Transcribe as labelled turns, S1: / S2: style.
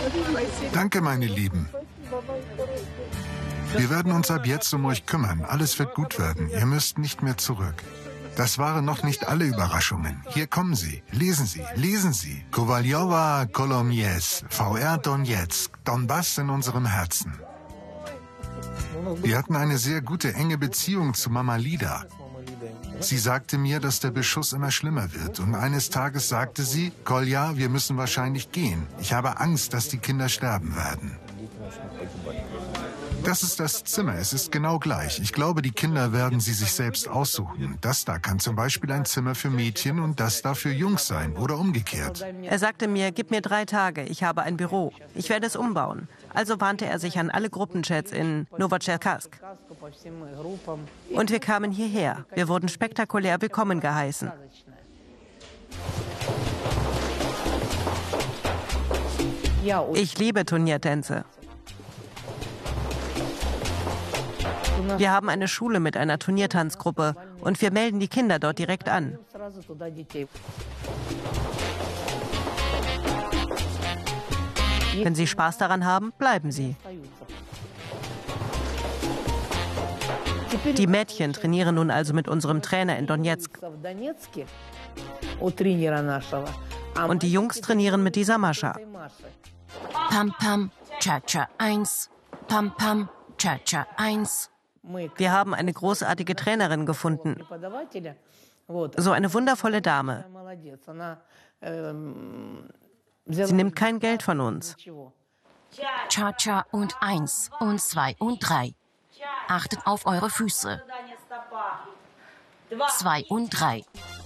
S1: Danke, meine Lieben. Wir werden uns ab jetzt um euch kümmern. Alles wird gut werden. Ihr müsst nicht mehr zurück. Das waren noch nicht alle Überraschungen. Hier kommen sie. Lesen Sie, lesen Sie. Kowaljowa, Kolomiez, VR Donetsk, Donbass in unserem Herzen. Wir hatten eine sehr gute, enge Beziehung zu Mama Lida. Sie sagte mir, dass der Beschuss immer schlimmer wird. Und eines Tages sagte sie, Kolja, wir müssen wahrscheinlich gehen. Ich habe Angst, dass die Kinder sterben werden. Das ist das Zimmer, es ist genau gleich. Ich glaube, die Kinder werden sie sich selbst aussuchen. Das da kann zum Beispiel ein Zimmer für Mädchen und das da für Jungs sein oder umgekehrt.
S2: Er sagte mir, gib mir 3 Tage, ich habe ein Büro. Ich werde es umbauen. Also wandte er sich an alle Gruppenchats in Novocherkassk. Und wir kamen hierher. Wir wurden spektakulär willkommen geheißen. Ich liebe Turniertänze. Wir haben eine Schule mit einer Turniertanzgruppe und wir melden die Kinder dort direkt an. Wenn sie Spaß daran haben, bleiben sie. Die Mädchen trainieren nun also mit unserem Trainer in Donetsk. Und die Jungs trainieren mit dieser Mascha.
S3: Pam Pam, Cha-Cha 1, Pam Pam, Cha-Cha 1.
S2: Wir haben eine großartige Trainerin gefunden. So eine wundervolle Dame. Sie nimmt kein Geld von uns.
S3: Cha-Cha und 1 und 2 und 3. Achtet auf eure Füße. 2 und 3.